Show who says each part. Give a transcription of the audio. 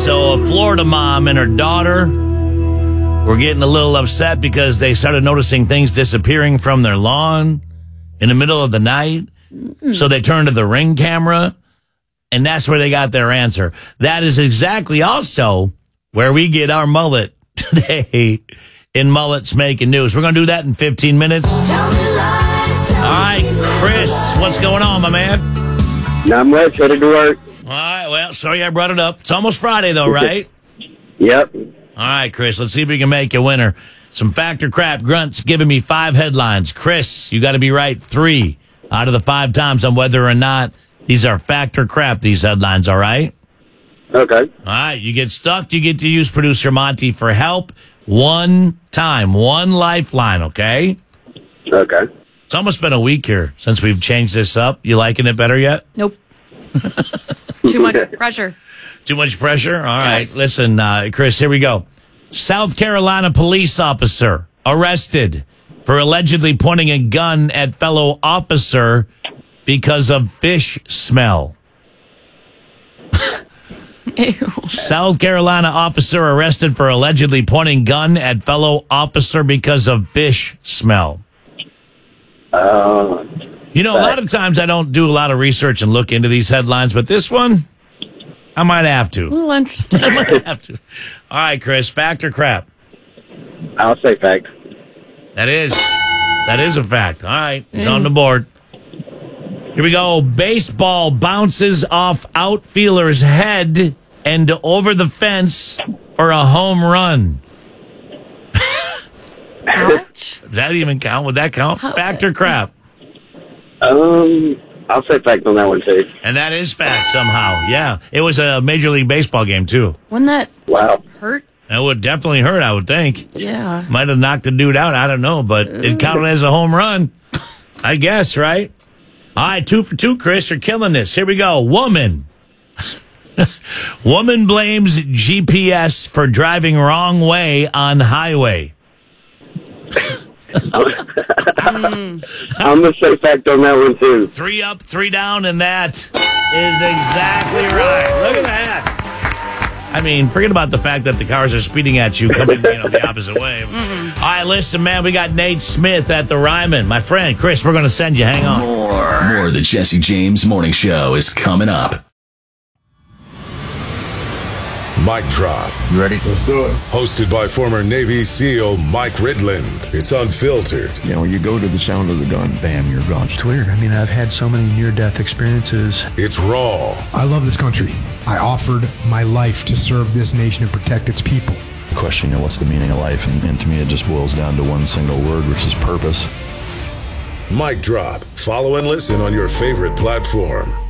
Speaker 1: So a Florida mom and her daughter were getting a little upset because they started noticing things disappearing from their lawn in the middle of the night. So they turned to the Ring camera, and that's where they got their answer. That is exactly also where we get our mullet today in Mullets Making News. We're going to do that in 15 minutes. All right, Chris, what's going on, my man?
Speaker 2: Not much. Headed to work.
Speaker 1: All right, well, sorry I brought it up. It's almost Friday, though, right?
Speaker 2: Yep.
Speaker 1: All right, Chris, let's see if we can make a winner. Some fact or crap grunts giving me 5 headlines. Chris, you got to be right 3 out of the 5 times on whether or not these are fact or crap, these headlines, all right?
Speaker 2: Okay.
Speaker 1: All right, you get stuck, you get to use producer Monty for help. 1 time, 1 lifeline, okay?
Speaker 2: Okay.
Speaker 1: It's almost been a week here since we've changed this up. You liking it better yet?
Speaker 3: Nope. Too much pressure.
Speaker 1: Too much pressure? All right. Listen, Chris, here we go. South Carolina police officer arrested for allegedly pointing a gun at fellow officer because of fish smell.
Speaker 3: Ew.
Speaker 1: South Carolina officer arrested for allegedly pointing gun at fellow officer because of fish smell. You know, a lot of times I don't do a lot of research and look into these headlines, but this one, I might have to.
Speaker 3: A little interesting.
Speaker 1: I might have to. All right, Chris, fact or crap?
Speaker 2: I'll say fact.
Speaker 1: That is a fact. All right, it's on the board. Here we go. Baseball bounces off outfielder's head and over the fence for a home run.
Speaker 3: Ouch.
Speaker 1: Does that even count? Would that count? Fact or crap?
Speaker 2: I'll say fact on that one too.
Speaker 1: And that is fact somehow. Yeah. It was a Major League Baseball game, too.
Speaker 3: Wouldn't that
Speaker 2: Wow.
Speaker 3: hurt?
Speaker 1: That would definitely hurt, I would think.
Speaker 3: Yeah.
Speaker 1: Might have knocked the dude out. I don't know, but it counted as a home run. I guess, right? All right, 2 for 2, Chris. You're killing this. Here we go. Woman. Woman blames GPS for driving wrong way on highway.
Speaker 2: I'm going to say fact on that one too.
Speaker 1: 3 up, 3 down, and that is exactly right. Look at that. I mean, forget about the fact that the cars are speeding at you, coming the opposite way. All right, listen, man, we got Nate Smith at the Ryman. My friend, Chris, we're going to send you. Hang on.
Speaker 4: More of the Jesse James Morning Show is coming up.
Speaker 5: Mic Drop.
Speaker 6: You ready? Let's do it.
Speaker 5: Hosted by former Navy SEAL Mike Ridland. It's unfiltered.
Speaker 6: You know, you go to the sound of the gun, bam, you're gone.
Speaker 7: It's weird. I mean, I've had so many near-death experiences.
Speaker 5: It's raw.
Speaker 8: I love this country. I offered my life to serve this nation and protect its people.
Speaker 6: Question, you know, what's the meaning of life? And to me, it just boils down to one single word, which is purpose.
Speaker 5: Mic Drop. Follow and listen on your favorite platform.